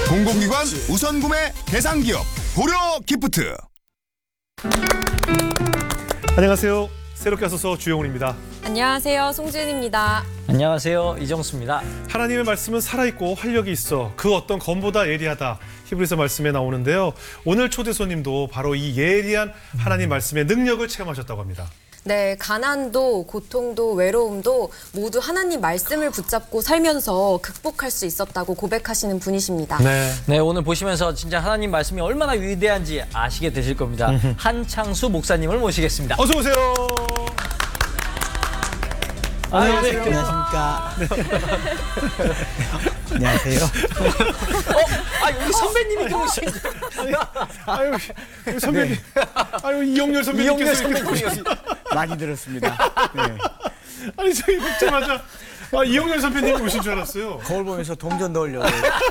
공공기관 우선구매 대상기업 고려기프트. 안녕하세요. 새롭게 와서서 주영훈입니다. 안녕하세요. 송지은입니다. 안녕하세요. 이정수입니다. 하나님의 말씀은 살아있고 활력이 있어 그 어떤 검보다 예리하다. 히브리서 말씀에 나오는데요. 오늘 초대 손님도 바로 이 예리한 하나님 말씀의 능력을 체험하셨다고 합니다. 네, 가난도, 고통도, 외로움도 모두 하나님 말씀을 붙잡고 살면서 극복할 수 있었다고 고백하시는 분이십니다. 네, 오늘 보시면서 진짜 하나님 말씀이 얼마나 위대한지 아시게 되실 겁니다. 한창수 목사님을 모시겠습니다. 어서 오세요. 안녕하세요. 안녕하십니까. 안녕하세요. 여기 선배님이 들어오신 아유, 선배님. 아유, 이영렬 선배님께서 많이 들었습니다. 네. 아니, 저희 뵙자마자 이영렬 선배님이 오신 줄 알았어요. 거울 보면서 동전 넣으려고.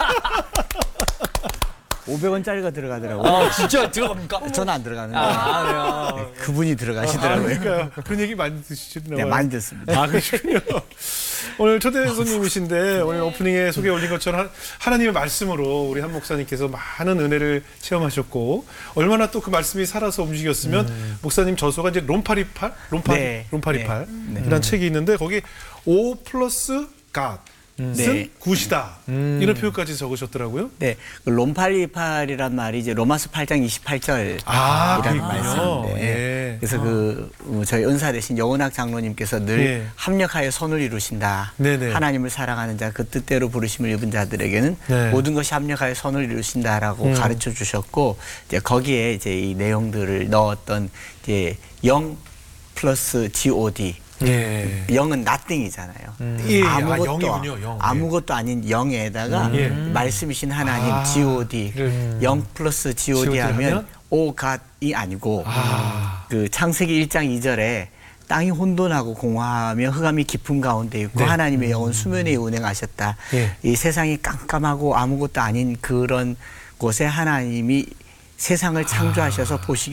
500원짜리가 들어가더라고요. 진짜 들어갑니까? 저는 안 들어가는데 그래요. 그분이 들어가시더라고요. 그러니까요. 그런 얘기 많이 드시나요? 네, 많이 듣습니다. 그러시군요. 오늘 초대 손님이신데 오늘 오프닝에 소개 올린 것처럼 하나님의 말씀으로 우리 한 목사님께서 많은 은혜를 체험하셨고 얼마나 또 그 말씀이 살아서 움직였으면 목사님 저서가 이제 롬파리팔? 네. 롬파리팔이라는 책이 있는데 거기 O 플러스 갓. 네. 굿이다. 이런 표현까지 적으셨더라고요. 네, 그 롬팔리팔이란 말이 이제 로마서 8장 28절이라는 그렇군요. 말씀인데, 예. 그래서 저희 은사 되신 영원학 장로님께서 늘 예. 합력하여 손을 이루신다. 네네. 하나님을 사랑하는 자, 그 뜻대로 부르심을 입은 자들에게는 네. 모든 것이 합력하여 손을 이루신다라고 가르쳐 주셨고, 이제 거기에 이제 이 내용들을 넣었던 이제 영 플러스 God. 예. 영은 nothing이잖아요. 예, 아무것도, 영. 아무것도 아닌 영에다가 예. 말씀이신 하나님 God, 영 플러스 God 하면 O God이 아니고 그 창세기 1장 2절에 땅이 혼돈하고 공허하며 흑암이 깊은 가운데 있고 네. 하나님의 영은 수면 위에 운행하셨다. 예. 이 세상이 깜깜하고 아무것도 아닌 그런 곳에 하나님이 세상을 창조하셔서 보시기